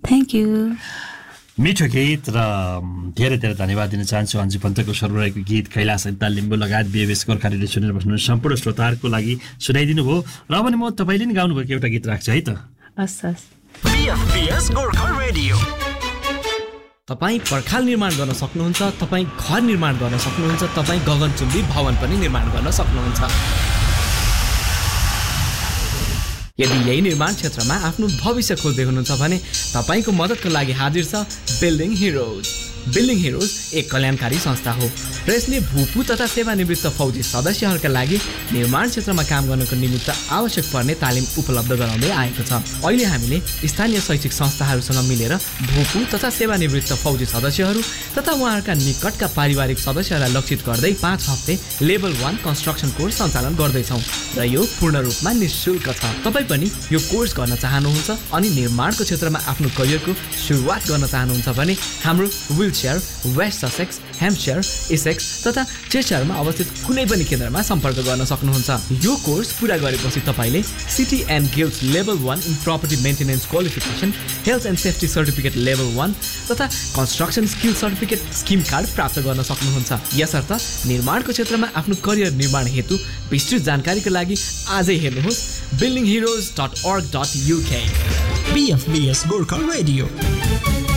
Thank you. मिठो गीत र धेरै धेरै धन्यवाद दिन चाहन्छु अन्जु पन्तको स्वरमा गीत कैलाश सन्ताल लिम्बू लगायत बिएबएस गोर्खा रेडियो सुनेर बस्नु सम्पूर्ण श्रोताहरूको लागि सुनाइदिनु भयो र पनि म तपाईँले नि गाउनुभएको एउटा गीत राख्छु है त। बिएफबिएस गोर्खा रेडियो। तपाईँ पर्खाल निर्माण गर्न सक्नुहुन्छ, तपाईँ घर निर्माण गर्न सक्नुहुन्छ, तपाईँ गगनचुम्बी भवन पनि निर्माण गर्न सक्नुहुन्छ। यदि यही निर्माण क्षेत्रमा आफ्नो भविष्य खोज्दै हुनुहुन्छ भने तपाईको मद्दतको लागि हाजिर छ बिल्डिङ हिरोज। बिल्डिङ हिरोज एक कल्याणकारी संस्था हो र यसले भूपू तथा सेवानिवृत्त फौजी सदस्यहरूका लागि निर्माण क्षेत्रमा काम गर्नको निमित्त आवश्यक पर्ने तालिम उपलब्ध गराउँदै आएको छ। अहिले हामीले स्थानीय शैक्षिक संस्थाहरूसँग मिलेर भूपू तथा सेवानिवृत्त फौजी सदस्यहरू तथा उहाँहरूका निकटका पारिवारिक सदस्यहरूलाई लक्षित गर्दै 5 हप्ते लेभल 1 कन्स्ट्रक्सन कोर्स सञ्चालन गर्दैछौँ र यो पूर्ण रूपमा निःशुल्क छ। तपाईँ पनि यो कोर्स गर्न चाहनुहुन्छ अनि निर्माणको क्षेत्रमा आफ्नो करियरको सुरुवात गर्न चाहनुहुन्छ भने हाम्रो wheelchair West Sussex, Hampshire, Essex तथा चेस्टरमा अवस्थित कुनै पनि केन्द्रमा सम्पर्क गर्न सक्नुहुन्छ। यो कोर्स पुरा गरेपछि तपाईँले city and guilds level 1 in property maintenance qualification, health and safety certificate level 1 तथा construction skill certificate scheme card प्राप्त गर्न सक्नुहुन्छ। यसर्थ निर्माणको क्षेत्रमा आफ्नो करियर निर्माण हेतु विस्तृत जानकारीको लागि आजै हेर्नुहोस् buildingheroes.org.uk। बिएफबिएस गोर्खा रेडियो।